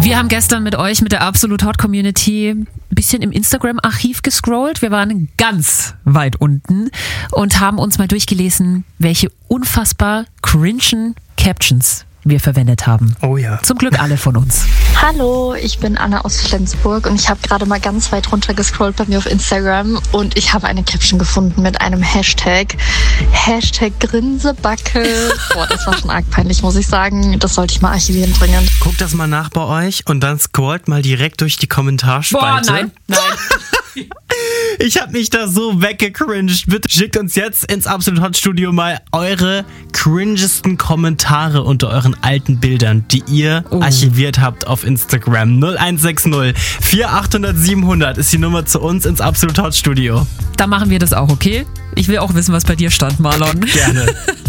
Wir haben gestern mit euch, mit der Absolut Hot Community, ein bisschen im Instagram-Archiv gescrollt. Wir waren ganz weit unten und haben uns mal durchgelesen, welche unfassbar cringen Captions wir verwendet haben. Oh ja. Zum Glück alle von uns. Hallo, ich bin Anna aus Flensburg und ich habe gerade mal ganz weit runter gescrollt bei mir auf Instagram und ich habe eine Caption gefunden mit einem Hashtag Grinsebacke. Boah, das war schon arg peinlich, muss ich sagen. Das sollte ich mal archivieren dringend. Guckt das mal nach bei euch und dann scrollt mal direkt durch die Kommentarspalte. Boah, nein. Ich habe mich da so weggecringed. Bitte schickt uns jetzt ins Absolut Hot Studio mal eure cringesten Kommentare unter euren alten Bildern, die ihr archiviert habt auf Instagram. 0160 4800 700 ist die Nummer zu uns ins Absolut Hot Studio. Da machen wir das auch, okay? Ich will auch wissen, was bei dir stand, Marlon. Gerne.